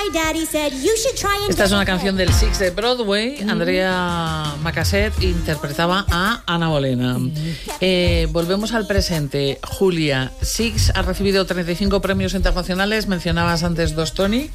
Esta es una canción del Six de Broadway. Andrea Macasset interpretaba a Ana Bolena. Volvemos al presente. Julia, Six ha recibido 35 premios internacionales. Mencionabas antes 2 Tony.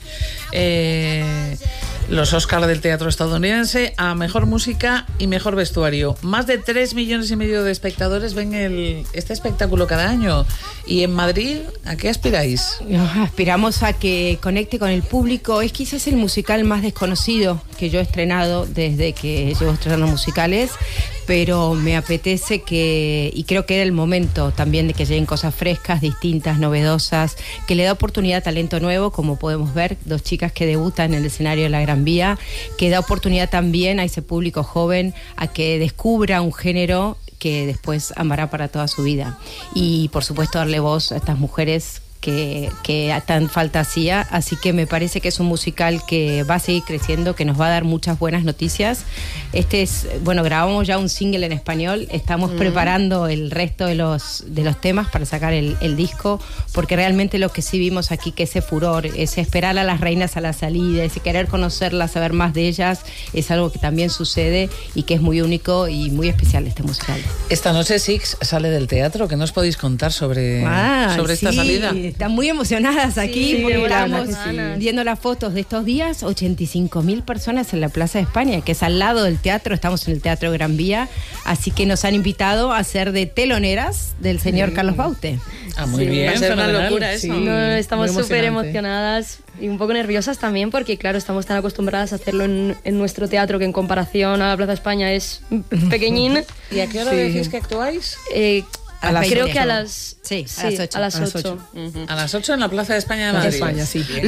Los Oscar del teatro estadounidense a mejor música y mejor vestuario. Más de 3,5 millones de espectadores ven este espectáculo cada año. Y en Madrid, ¿a qué aspiráis? Aspiramos a que conecte con el público. Es quizás el musical más desconocido que yo he estrenado desde que llevo estrenando musicales, pero me apetece y creo que era el momento también de que lleguen cosas frescas, distintas, novedosas, que le da oportunidad a talento nuevo, como podemos ver, 2 chicas que debutan en el escenario de la Gran Vía, que da oportunidad también a ese público joven a que descubra un género que después amará para toda su vida. Y por supuesto darle voz a estas mujeres que tan falta hacía, así que me parece que es un musical que va a seguir creciendo, que nos va a dar muchas buenas noticias. Grabamos ya un single en español, estamos preparando el resto de los temas para sacar el disco, porque realmente lo que sí vimos aquí, que ese furor, ese esperar a las reinas a la salida, ese querer conocerlas, saber más de ellas, es algo que también sucede y que es muy único y muy especial este musical. Esta noche Six sale del teatro. ¿Qué nos podéis contar sobre esta salida? Están muy emocionadas aquí, porque estamos viendo las fotos de estos días. 85.000 personas en la Plaza de España, que es al lado del teatro. Estamos en el Teatro Gran Vía, así que nos han invitado a ser de teloneras del señor Carlos Baute. Muy bien. Va a ser una locura eso. Sí, estamos súper emocionadas y un poco nerviosas también, porque claro, estamos tan acostumbradas a hacerlo en nuestro teatro, que en comparación a la Plaza de España es pequeñín. ¿Y a qué hora decís que actuáis? Creo que a las 8. A las 8. A las 8 en la Plaza de España de Madrid. España, sí. Bien,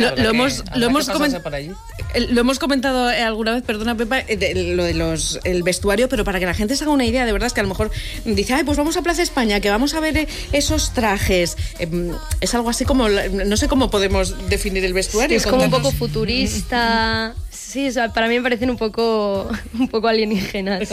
lo hemos comentado alguna vez, perdona Pepa, lo de el vestuario, pero para que la gente se haga una idea, de verdad es que a lo mejor dice, pues vamos a Plaza España, que vamos a ver esos trajes. Es algo así como, no sé cómo podemos definir el vestuario. Es como un poco futurista. Sí, o sea, para mí me parecen un poco alienígenas.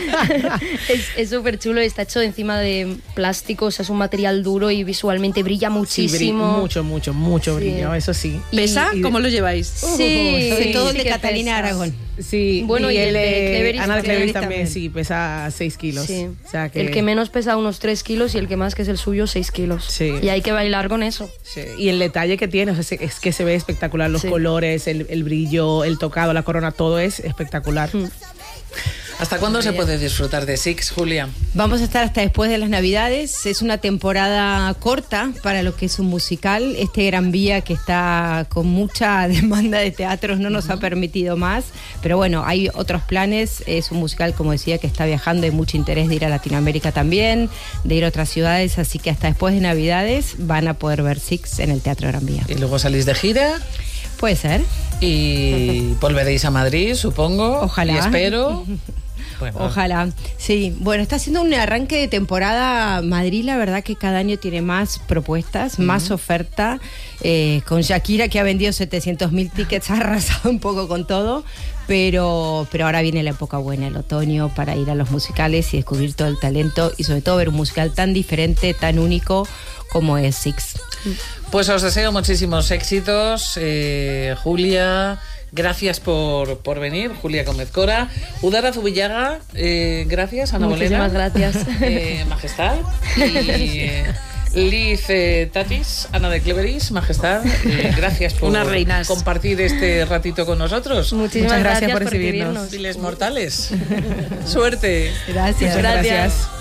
Es súper chulo y está hecho encima de plástico, o sea, es un material duro y visualmente brilla muchísimo. Sí, mucho brillo, eso sí. ¿Pesa? ¿Cómo lo lleváis? Sí, sobre todo el de que Catalina pesa. Aragón. Sí, bueno, y el de Cleveris, Ana de Cleveris también, también, sí, pesa 6 kilos. Sí. O sea que... El que menos pesa unos 3 kilos y el que más, que es el suyo, 6 kilos. Sí. Y hay que bailar con eso. Sí. Y el detalle que tiene, o sea, es que se ve espectacular, los colores, el brillo, el tocado, la corona, todo es espectacular. ¿Hasta cuándo se puede disfrutar de Six, Julia? Vamos a estar hasta después de las Navidades. Es una temporada corta para lo que es un musical. Este Gran Vía, que está con mucha demanda de teatros, no nos ha permitido más. Pero bueno, hay otros planes. Es un musical, como decía, que está viajando. Hay mucho interés de ir a Latinoamérica también, de ir a otras ciudades. Así que hasta después de Navidades van a poder ver Six en el Teatro Gran Vía. ¿Y luego salís de gira? Puede ser. Y volveréis a Madrid, supongo. Ojalá. Y espero. Bueno. Ojalá, sí. Bueno, está haciendo un arranque de temporada Madrid, la verdad que cada año tiene más propuestas, más oferta, con Shakira, que ha vendido 700.000 tickets, ha arrasado un poco con todo, pero ahora viene la época buena, el otoño, para ir a los musicales y descubrir todo el talento y sobre todo ver un musical tan diferente, tan único como es Six. Pues os deseo muchísimos éxitos, Julia. Gracias por venir, Julia Gómez Cora. Udara Zubillaga, gracias, Ana Bolena. Muchísimas gracias. Majestad. Y Liz Tatis, Ana de Cleveris, Majestad. Gracias por compartir este ratito con nosotros. Muchas gracias por recibirnos. Diles mortales. Suerte. Gracias. Gracias.